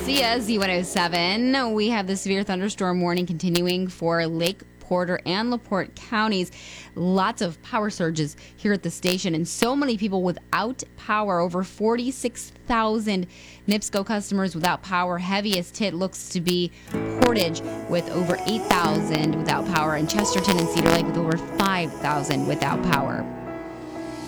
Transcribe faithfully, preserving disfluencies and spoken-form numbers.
Garcia, Z one oh seven. We have the severe thunderstorm warning continuing for Lake Porter and LaPorte counties. Lots of power surges here at the station, and so many people without power. Over forty-six thousand NIPSCO customers without power. Heaviest hit looks to be Portage with over eight thousand without power, and Chesterton and Cedar Lake with over five thousand without power.